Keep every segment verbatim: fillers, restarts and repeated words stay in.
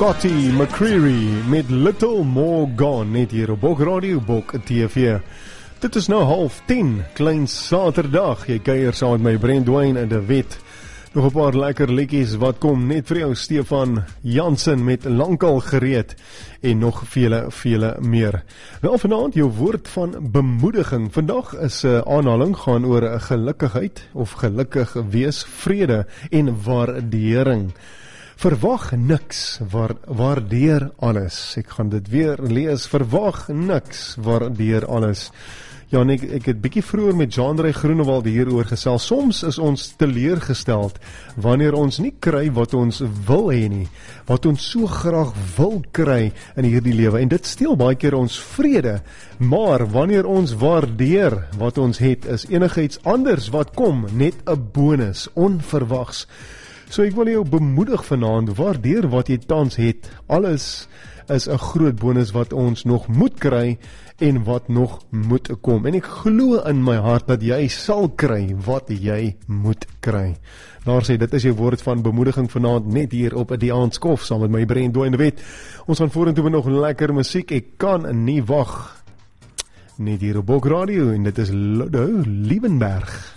Scotty McCreery met Little More Gone, net hier op Bok Radio, Bok T V. Dit is nou half tien, klein Saterdag, jy kuier saam met my Brandwyn en de Wet. Nog 'n paar lekker liedjies wat kom net vir jou, Stefan Jansen met Lankal Gereed en nog vele, vele meer. Wel vanaand jou woord van bemoediging. Vandag is 'n uh, aanhaling gaan oor 'n gelukkigheid of gelukkig wees, vrede en waardering. Verwag niks, waar, waardeer alles. Ek gaan dit weer lees, verwag niks, waardeer alles. Ja, en ek, ek het bietjie vroeër met Jean-André Groenewald hieroor gesels. Soms is ons teleurgesteld wanneer ons nie kry wat ons wil hê nie, wat ons so graag wil kry in hierdie lewe. En dit steel baie keer ons vrede. Maar wanneer ons waardeer wat ons het, is enigiets anders wat kom net 'n bonus, onverwags. So ek wil jou bemoedig vanaand, waardeer wat jy tans het. Alles is 'n groot bonus wat ons nog moet kry en wat nog moet kom. En ek glo in my hart dat jy sal kry wat jy moet kry. Daar sê, dit is jou woord van bemoediging vanaand net hier op die aandskof saam met my Brandwyn de Wet. Ons gaan vorentoe met nog lekker musiek. Ek kan nie wag. Net hier op Bok Radio en dit is Ludo Liebenberg.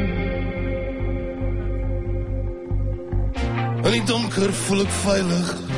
In die donker voel ek veilig.